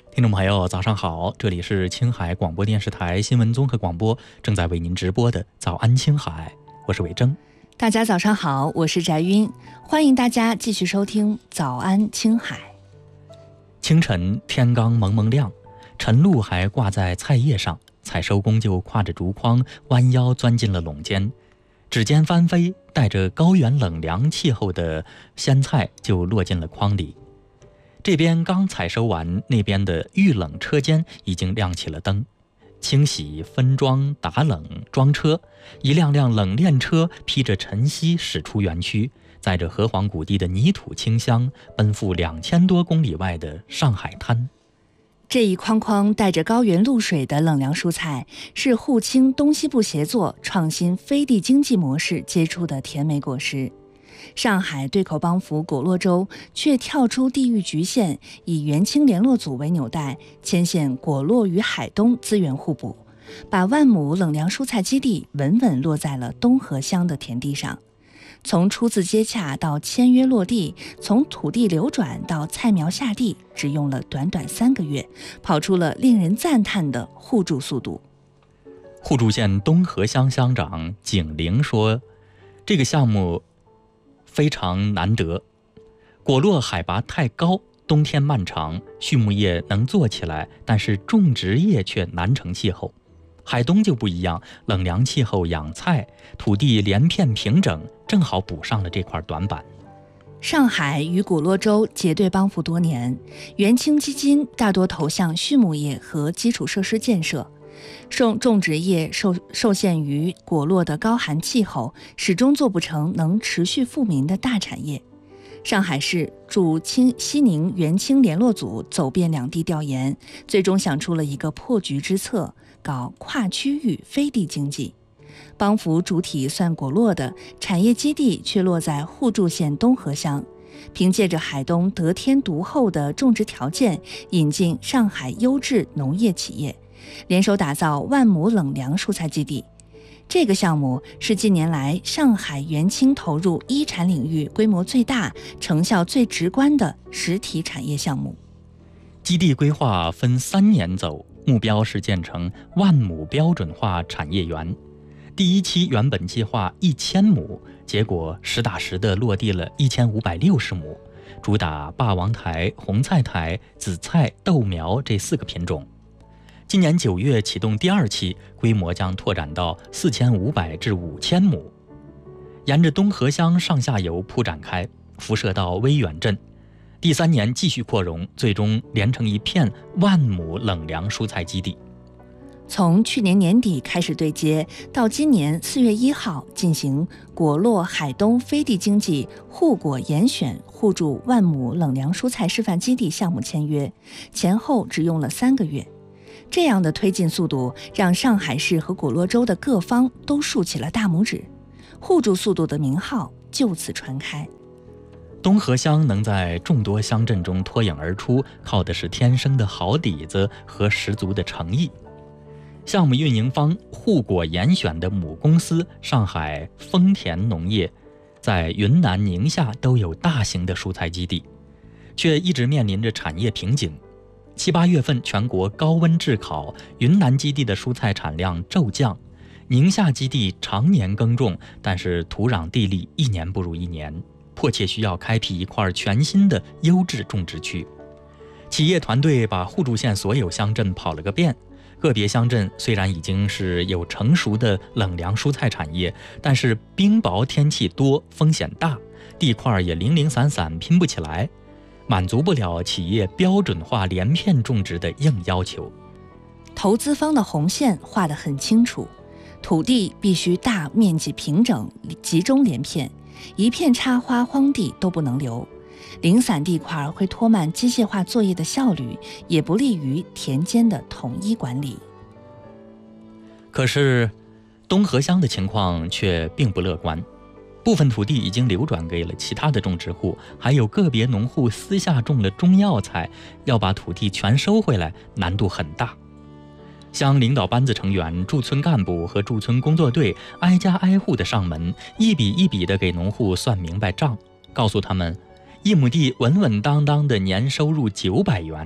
听众朋友，早上好，这里是青海广播电视台新闻综合广播，正在为您直播的早安青海，我是伟征。 大家早上好，我是翟晕，欢迎大家继续收听早安青海。 清晨天刚蒙蒙亮，晨露还挂在菜叶上，采收工就挎着竹筐弯腰钻进了垄间，指尖翻飞，带着高原冷凉气候的鲜菜就落进了筐里。这边刚采收完，那边的预冷车间已经亮起了灯，清洗、分装、打冷、装车，一辆辆冷链车披着晨曦驶出园区，载着河湟谷地的泥土清香，奔赴2000多公里外的上海滩。 这一筐筐带着高原露水的冷凉蔬菜，是沪清东西部协作创新飞地经济模式结出的甜美果实。上海对口帮扶果洛州却跳出地域局限，以元青联络组为纽带，牵线果洛与海东资源互补，把万亩冷凉蔬菜基地稳稳落在了东河乡的田地上。从初次接洽到签约落地，从土地流转到菜苗下地，只用了短短3个月，跑出了令人赞叹的互助速度。 互助县东河乡乡长景玲说，这个项目非常难得，果洛海拔太高，冬天漫长，畜牧业能做起来，但是种植业却难成气候。海东就不一样，冷凉气候养菜，土地连片平整，正好补上了这块短板。 上海与果洛州结对帮扶多年，元青基金大多投向畜牧业和基础设施建设，种植业受限于果洛的高寒气候，始终做不成能持续富民的大产业。上海市驻西宁元青联络组走遍两地调研，最终想出了一个破局之策，搞跨区域飞地经济。帮扶主体算果洛的产业基地却落在互助县东河乡，凭借着海东得天独厚的种植条件，引进上海优质农业企业，联手打造万亩冷凉蔬菜基地。这个项目是近年来上海元青投入一产领域规模最大、成效最直观的实体产业项目。 基地规划分3年走，目标是建成万亩标准化产业园。第一期原本计划1000亩，结果实打实的落地了1560亩，主打霸王台、红菜台、紫菜、豆苗这4个品种。今年9月启动第2期，规模将拓展到4500至5000亩，沿着东河乡上下游铺展开，辐射到威远镇。第3年继续扩容，最终连成一片万亩冷凉蔬菜基地。 从去年年底开始对接，到今年4月1号进行果洛海东飞地经济互果严选互助万亩冷凉蔬菜示范基地项目签约，前后只用了3个月。这样的推进速度让上海市和果洛州的各方都竖起了大拇指，互助速度的名号就此传开。 东河乡能在众多乡镇中脱颖而出，靠的是天生的好底子和十足的诚意。项目运营方互果严选的母公司上海丰田农业，在云南、宁夏都有大型的蔬菜基地，却一直面临着产业瓶颈。7、8月份全国高温炙烤，云南基地的蔬菜产量骤降，宁夏基地常年耕种，但是土壤地力一年不如一年，迫切需要开辟一块全新的优质种植区。企业团队把互助县所有乡镇跑了个遍，个别乡镇虽然已经是有成熟的冷凉蔬菜产业，但是冰雹天气多，风险大，地块也零零散散，拼不起来，满足不了企业标准化连片种植的硬要求。 投资方的红线画得很清楚，土地必须大面积平整，集中连片，一片插花荒地都不能留。零散地块会拖慢机械化作业的效率，也不利于田间的统一管理。 可是东河乡的情况却并不乐观，部分土地已经流转给了其他的种植户，还有个别农户私下种了中药材，要把土地全收回来难度很大。乡领导班子成员、驻村干部和驻村工作队挨家挨户的上门，一笔一笔的给农户算明白账，告诉他们，1亩地稳稳当当的年收入900元，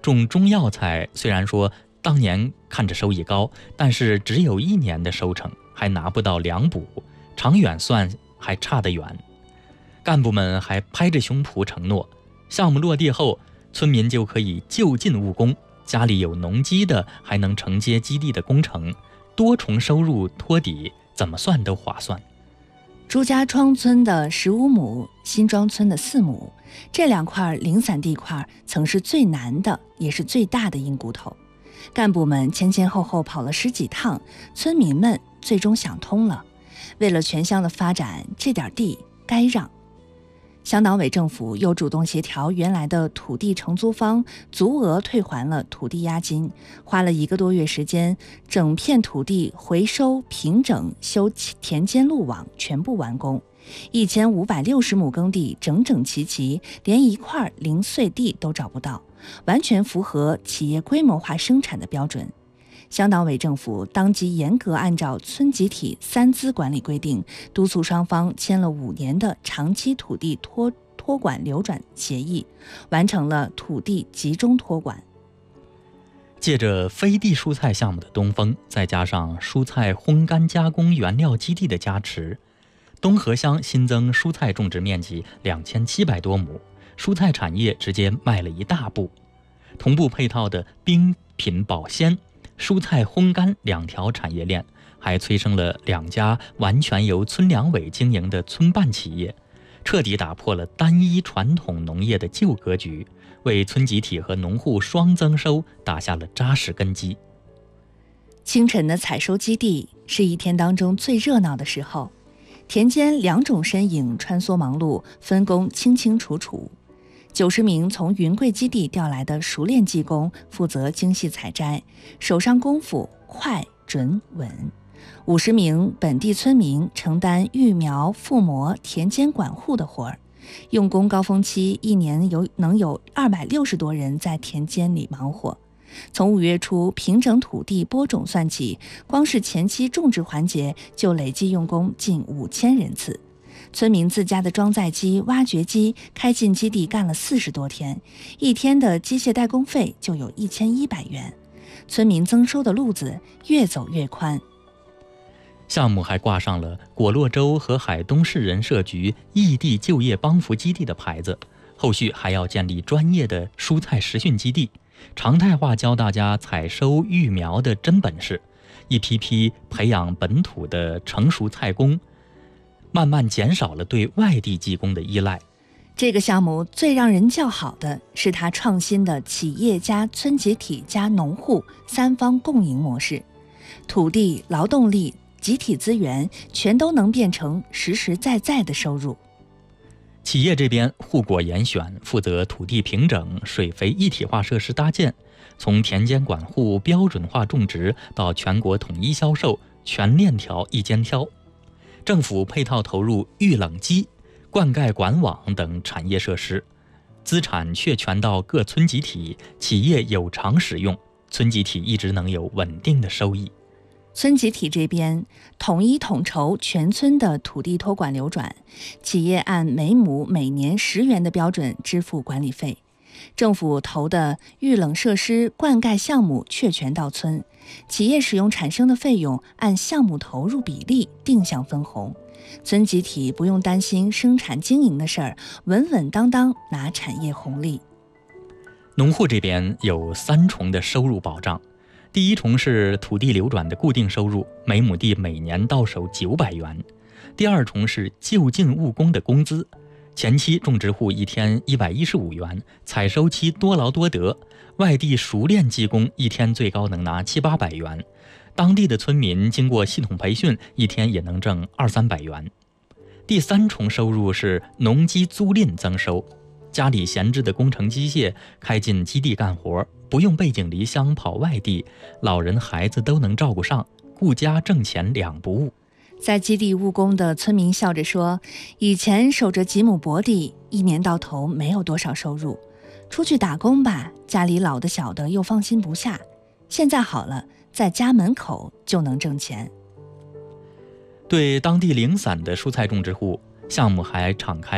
种中药材虽然说当年看着收益高，但是只有1年的收成，还拿不到粮补，长远算还差得远。干部们还拍着胸脯承诺，项目落地后，村民就可以就近务工，家里有农机的还能承接基地的工程，多重收入托底，怎么算都划算。 朱家庄村的15亩，新庄村的4亩，这2块零散地块曾是最难的，也是最大的硬骨头。干部们前前后后跑了10几趟，村民们最终想通了，为了全乡的发展，这点地该让。乡党委政府又主动协调原来的土地承租方，足额退还了土地押金，花了1个多月时间，整片土地回收、平整、修田间路网全部完工。1560亩耕地整整齐齐，连一块零碎地都找不到，完全符合企业规模化生产的标准。乡党委政府当即严格按照村集体3资管理规定，督促双方签了5年的长期土地托管流转协议，完成了土地集中托管。 借着飞地蔬菜项目的东风，再加上蔬菜烘干加工原料基地的加持，东河乡新增蔬菜种植面积2700多亩，蔬菜产业直接迈了一大步。同步配套的冰品保鲜、蔬菜烘干2条产业链，还催生了2家完全由村粮委经营的村办企业，彻底打破了单一传统农业的旧格局，为村集体和农户双增收打下了扎实根基。 清晨的采收基地是一天当中最热闹的时候，田间2种身影穿梭忙碌，分工清清楚楚。90名从云贵基地调来的熟练技工负责精细采摘，手上功夫快准稳。50名本地村民承担育苗、覆膜、田间管护的活儿。用工高峰期1年能有260多人在田间里忙活。从5月初平整土地播种算起，光是前期种植环节就累计用工近5000人次。村民自家的装载机、挖掘机开进基地干了40多天，一天的机械代工费就有1100元。村民增收的路子越走越宽。 项目还挂上了果洛州和海东市人社局异地就业帮扶基地的牌子，后续还要建立专业的蔬菜实训基地，常态化教大家采收育苗的真本事，一批批培养本土的成熟菜工，慢慢减少了对外地技工的依赖。 这个项目最让人叫好的是它创新的企业加村集体加农户3方共赢模式，土地、劳动力、集体资源全都能变成实实在在的收入。 企业这边护果严选，负责土地平整、水肥一体化设施搭建，从田间管护、标准化种植到全国统一销售，全链条一肩挑。政府配套投入预冷机、灌溉管网等产业设施，资产却全到各村集体，企业有偿使用，村集体一直能有稳定的收益。 村集体这边统一统筹全村的土地托管流转，企业按每亩每年10元的标准支付管理费，政府投的预冷设施、灌溉项目确权到村，企业使用产生的费用按项目投入比例定向分红，村集体不用担心生产经营的事儿，稳稳当当拿产业红利。 农户这边有3重的收入保障，第一重是土地流转的固定收入，每亩地每年到手900元；第二重是就近务工的工资，前期种植户一天115元，采收期多劳多得，外地熟练技工一天最高能拿700-800元，当地的村民经过系统培训，一天也能挣200-300元。第3重收入是农机租赁增收，家里闲置的工程机械开进基地干活，不用背井离乡跑外地，老人孩子都能照顾上，顾家挣钱2不误。 在基地务工的村民笑着说，以前守着几亩薄地，一年到头没有多少收入，出去打工吧，家里老的小的又放心不下，现在好了，在家门口就能挣钱。 对当地零散的蔬菜种植户，项目还敞开了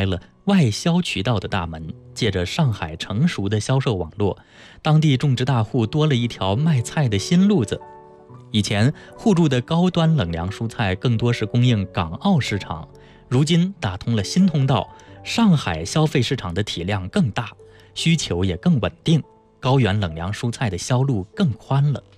外销渠道的大门。借着上海成熟的销售网络，当地种植大户多了一条卖菜的新路子。以前互助的高端冷凉蔬菜更多是供应港澳市场，如今打通了新通道，上海消费市场的体量更大，需求也更稳定，高原冷凉蔬菜的销路更宽了。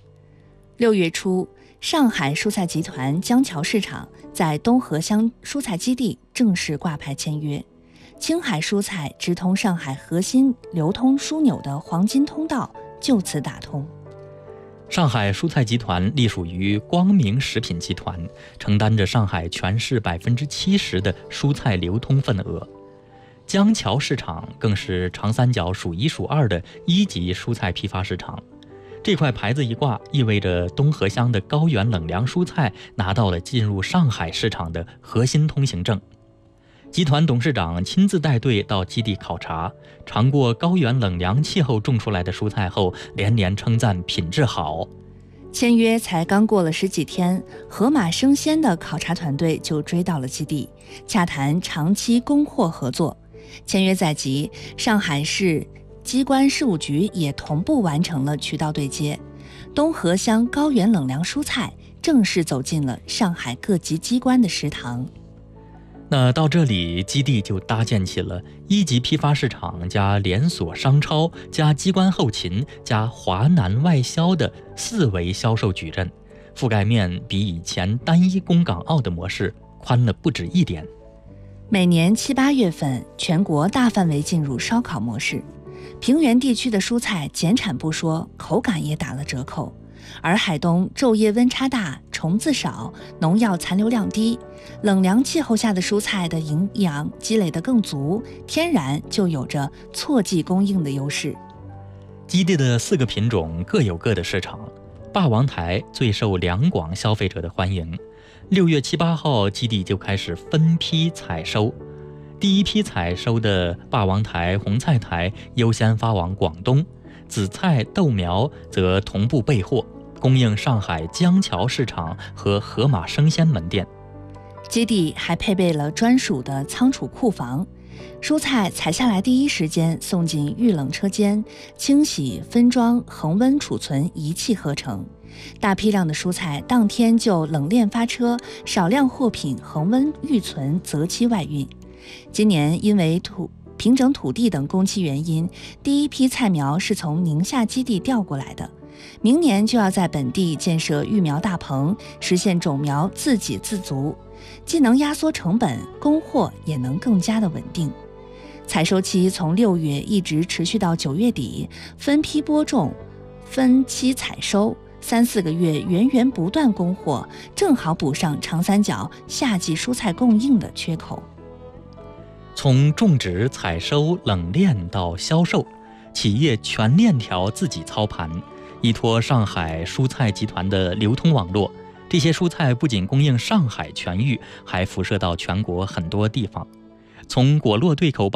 6月初，上海蔬菜集团江桥市场在东河乡蔬菜基地正式挂牌签约，青海蔬菜直通上海核心流通枢纽的黄金通道就此打通。 上海蔬菜集团隶属于光明食品集团，承担着上海全市70%的蔬菜流通份额。江桥市场更是长三角数一数二的1级蔬菜批发市场。这块牌子一挂，意味着东河乡的高原冷凉蔬菜拿到了进入上海市场的核心通行证。集团董事长亲自带队到基地考察，尝过高原冷凉气候种出来的蔬菜后，连连称赞品质好。 签约才刚过了10几天，盒马生鲜的考察团队就追到了基地，洽谈长期供货合作。签约在即，上海市机关事务局也同步完成了渠道对接，东河乡高原冷凉蔬菜正式走进了上海各级机关的食堂。 那到这里，基地就搭建起了1级批发市场加连锁商超加机关后勤加华南外销的4维销售矩阵，覆盖面比以前单一供港澳的模式宽了不止1点。 每年7、8月份，全国大范围进入烧烤模式，平原地区的蔬菜减产不说，口感也打了折扣。而海东昼夜温差大，虫子少，农药残留量低，冷凉气候下的蔬菜的营养积累得更足，天然就有着错季供应的优势。 基地的4个品种各有各的市场，霸王台最受两广消费者的欢迎。6月7、8号，基地就开始分批采收。第一批采收的霸王台、红菜台优先发往广东，紫菜、豆苗则同步备货，供应上海江桥市场和盒马生鲜门店。 基地还配备了专属的仓储库房，蔬菜采下来第一时间送进预冷车间，清洗、分装、恒温储存一气呵成。大批量的蔬菜当天就冷链发车，少量货品恒温预存，择期外运。今年因为平整土地等工期原因，第一批菜苗是从宁夏基地调过来的，明年就要在本地建设育苗大棚，实现种苗自给自足，既能压缩成本，供货也能更加的稳定。采收期从6月一直持续到9月底，分批播种，分期采收，3、4个月源源不断供货，正好补上长三角夏季蔬菜供应的缺口。 从种植、采收、冷链到销售，企业全链条自己操盘，依托上海蔬菜集团的流通网络，这些蔬菜不仅供应上海全域，还辐射到全国很多地方。从果洛对口